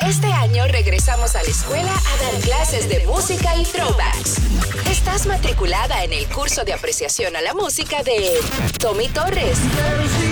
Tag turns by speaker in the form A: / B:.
A: Este año regresamos a la escuela a dar clases de música y throwbacks. Estás matriculada en el curso de apreciación a la música de Tommy Torres,